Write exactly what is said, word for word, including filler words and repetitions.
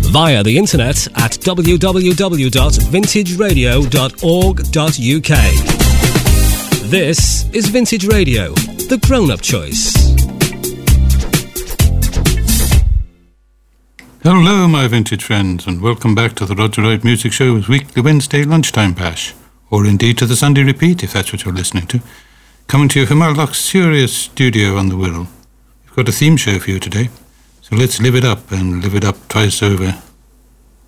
via the internet at w w w dot vintage radio dot org dot u k. This is Vintage Radio, the grown-up choice. Hello, my vintage friends, and welcome back to the Roger Wright Music Show's weekly Wednesday lunchtime bash, or indeed to the Sunday repeat, if that's what you're listening to. Coming to you from our luxurious studio on the Wirral. We've got a theme show for you today, so let's live it up and live it up twice over.